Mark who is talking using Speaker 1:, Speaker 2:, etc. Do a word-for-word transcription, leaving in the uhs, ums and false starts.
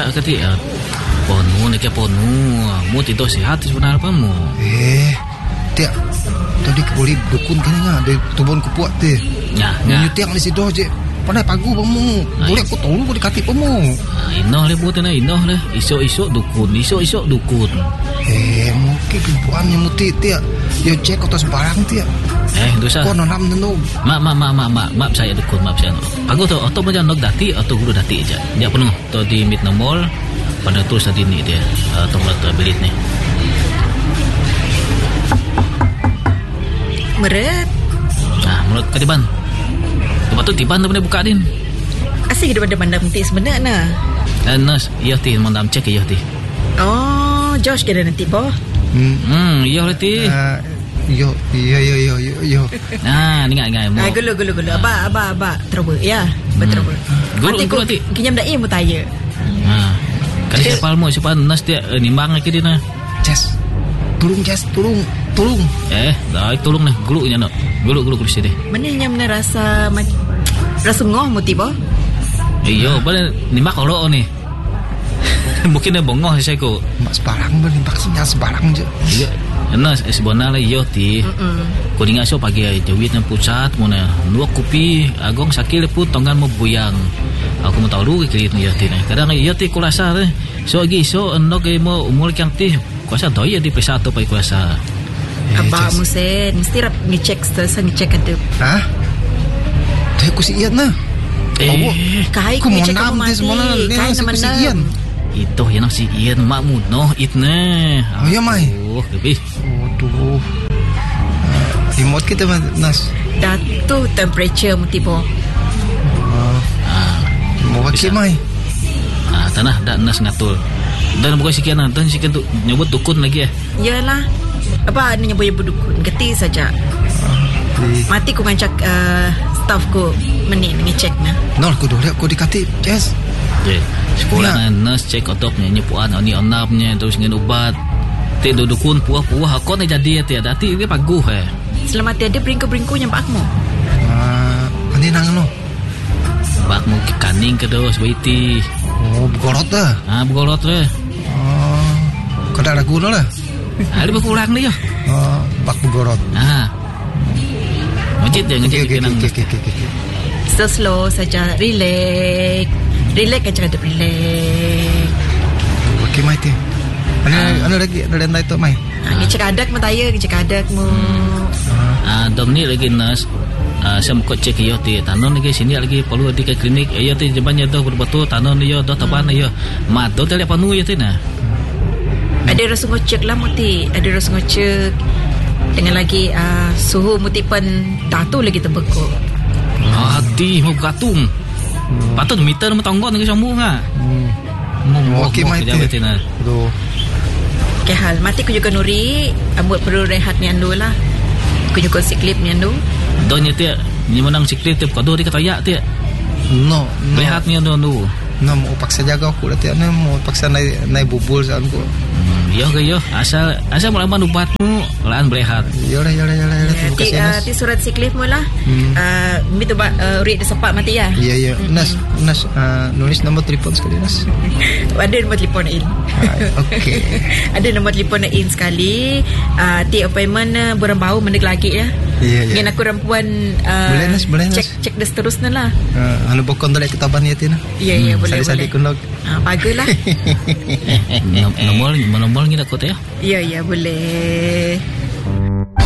Speaker 1: cak kati ah. Ponu nak ke ponu. Mu tidur sihat sebenarnya apa mu?
Speaker 2: Eh, tiak. Tadi boleh dukun kan nya, de tubon kupuat teh.
Speaker 1: Ya,
Speaker 2: ya. Nyutiak di situ je. Pandai pagu pemu. Boleh aku tahu aku dikati pemu.
Speaker 1: Inoh le buat na inoh le. Isok-isok dukun, isok-isok dukun.
Speaker 2: Eh, mungkin kebuannya muti tiak. Yo cek atas barang tiak.
Speaker 1: Eh, dosa.
Speaker 2: Kau nanam nenu.
Speaker 1: Mak, mak, mak, mak, mak, mak saya dukun, mak saya. Pagu tu, atau macam nok dati, atau guru dati aja. Dia penuh. Tu di mid nomor. Pada tulis tadi ni dia atau mulut belit ni.
Speaker 3: Meret.
Speaker 1: Nah, mulut ketiban. Lepas tu tiban tu boleh buka din.
Speaker 3: Asyik kita pada mandam nanti sebenarnya.
Speaker 1: Dan nurse, iya ti mandam cek iya ti.
Speaker 3: Oh, Josh kira nanti po.
Speaker 1: Hmm, hmm iya ti.
Speaker 2: Uh, yo, yo, yo, yo, yo, yo.
Speaker 1: Nah, ni ngai
Speaker 3: Ah, gulu, gulu, gulu. Aba, aba, aba. Trouble, ya. Betul.
Speaker 1: Gulu, gulu ti.
Speaker 3: Kinyam dah imu tanya.
Speaker 1: Nah. Kasi siapa mo siapa nas dia eh, nimbang lagi dia na.
Speaker 2: Jas. Tolong Jas, tolong, tolong.
Speaker 1: Eh, dah tolong nah gulu nya no. Gulu gulu kursi deh.
Speaker 3: Mana yang mana rasa rasa ngoh mu tiba?
Speaker 1: Iyo, bala nimbak kalau ni. Mungkin dia bongoh saya ko.
Speaker 2: Mak sebarang bal nimbak sinya sebarang je.
Speaker 1: Iya. Nas sebenarnya iyo ti. Ko dinga so pagi ai jawit na pusat mo na. Nuak kopi agong sakil pun tonggan mo buyang. Aku mau tahu dulu kiri ni ya ti. Kadang iya ti kulasa eh. So lagi so ando ke mo umur kang ti. Kuasa tahu ya di pesat tu pai kulasa.
Speaker 3: Abah musen mesti rap ngecek sesa ngecek ada.
Speaker 2: Hah? Teh ku si ian na.
Speaker 1: Eh,
Speaker 3: kai
Speaker 2: ku mau nam ti semua na.
Speaker 3: Kai nama
Speaker 2: ian.
Speaker 1: Itu yang si ian makmud noh itne.
Speaker 2: Oh ya mai.
Speaker 1: Oh, lebih.
Speaker 2: Aduh. Remote kita nas.
Speaker 3: Datu temperature mu tiba.
Speaker 2: Mau pakai mai.
Speaker 1: Ah, tanah dak nas ngatul. Dan bukan sekian dan sekian tu nyebut dukun lagi eh.
Speaker 3: Yalah. Apa ni nyebut nyebut dukun? Geti saja. Mati ku ngancak uh, staff ku meni ngecek na.
Speaker 2: Nol ku dole ku dikati. Yes.
Speaker 1: Je. Sekolah na nurse cek otopnya nyepuan oni onapnya terus ngen ubat. Te dukun puah-puah kau ni jadi ya tiada ti dia paguh eh.
Speaker 3: Selamat tiada bringku-bringku yang pakmu.
Speaker 2: Ah, ani nang no.
Speaker 1: Bak mu kaning ke dos baiti.
Speaker 2: Oh, bergorot dah.
Speaker 1: Ah, bergorot le.
Speaker 2: Oh, kada ragu no lah.
Speaker 1: Ah, dia berkurang dia.
Speaker 2: Oh, bak bergorot.
Speaker 1: Ah. Ngejit dia, ngejit dia nang.
Speaker 3: So slow saja, relax. Relax aja kada relax.
Speaker 2: Okey mai teh. Ana ana lagi ada lain tu mai.
Speaker 3: Ah, ngecek adak mu taya, ngecek adak mu.
Speaker 1: Ah, dom ni lagi nas. Uh, saya mau cek iyo ti tanon lagi sini lagi perlu di ke klinik iyo ti jebannya dah betul tanon iyo dah taban iyo mat dah tele panu iyo ti nah
Speaker 3: ada rasa ngocek lah muti ada rasa ngocek dengan lagi uh, suhu mutipan datu lagi terbekuk
Speaker 1: hati mau gatung patut meter mau tanggon lagi sambung ah
Speaker 2: mau okey mai ti
Speaker 1: nah
Speaker 2: aduh
Speaker 3: ke hal mati ku juga nuri ambut perlu rehat ni andu lah ku juga siklip ni andu
Speaker 1: donya ti ni menang siklit ti kado di katayak ti
Speaker 2: no
Speaker 1: rehat ni andu andu
Speaker 2: no mau paksa jaga aku dah ti ana mau paksa naik naik bubul san ku
Speaker 1: yo ke yo asal asal mulaman ubatmu laan berehat
Speaker 2: yo lah yo lah yo lah
Speaker 3: terima kasih uh, ti surat siklif mu lah hmm. uh, mi tu uh, uri de sepak mati ya
Speaker 2: ya ya nas nas uh, nulis nombor telefon sekali nas
Speaker 3: ada nombor telefon in
Speaker 2: okey
Speaker 3: ada nombor telefon in sekali uh, ti appointment uh, burang bau mendik lagi ya
Speaker 2: ya ya
Speaker 3: dengan aku rampuan uh,
Speaker 2: boleh nas boleh nas
Speaker 3: cek cek dah seterusnya lah
Speaker 2: uh, anu bokon dah kitaban ya tina
Speaker 3: ya ya boleh boleh
Speaker 2: sadi kunlog
Speaker 3: ah baguslah
Speaker 1: nomor nomor ni nak kau ya
Speaker 3: ya ya boleh